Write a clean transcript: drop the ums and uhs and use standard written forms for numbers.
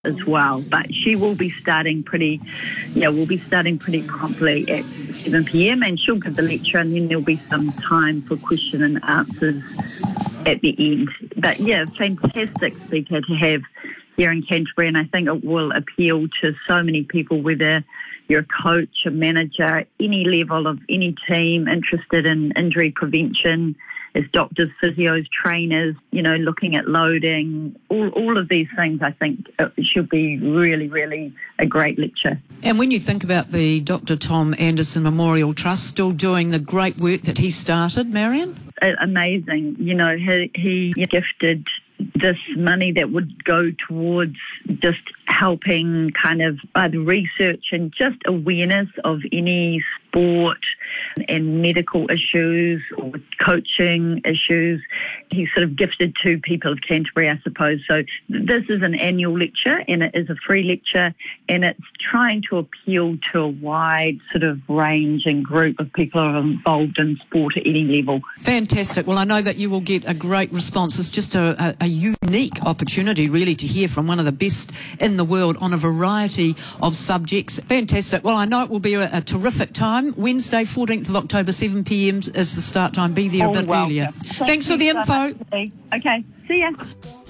as well. But she will be starting we'll be starting pretty promptly at 7 p.m. and she'll give the lecture, and then there'll be some time for question and answers at the end. But yeah, fantastic speaker to have here in Canterbury, and I think it will appeal to so many people, whether you're a coach, a manager, any level of any team interested in injury prevention, as doctors, physios, trainers, looking at loading, all of these things. I think it should be really, really a great lecture. And when you think about the Dr. Tom Anderson Memorial Trust still doing the great work that he started, Marion? Amazing. He gifted this money that would go towards just helping kind of the research and just awareness of any sport and medical issues or coaching issues. He sort of gifted to people of Canterbury, I suppose. So this is an annual lecture, and it is a free lecture, and it's trying to appeal to a wide sort of range and group of people who are involved in sport at any level. Fantastic. Well, I know that you will get a great response. It's just a unique opportunity, really, to hear from one of the best in the world on a variety of subjects. Fantastic. Well, I know it will be a terrific time. Wednesday, 14th of October, 7 p.m. is the start time. Be there a bit earlier. Thanks for the info. Okay, see ya.